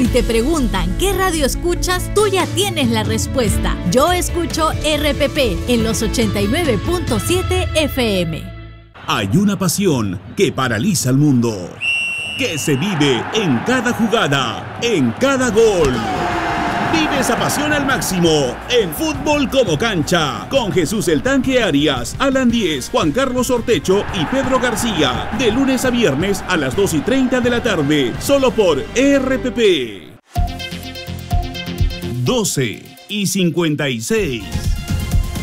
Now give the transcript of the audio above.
te preguntan qué radio escuchas, tú ya tienes la respuesta. Yo escucho RPP en los 89.7 FM. Hay una pasión que paraliza al mundo, que se vive en cada jugada, en cada gol. Vive esa pasión al máximo en Fútbol como Cancha con Jesús el Tanque Arias, Alan Díez, Juan Carlos Ortecho y Pedro García, de lunes a viernes a las 2:30 de la tarde, solo por RPP. 12:56.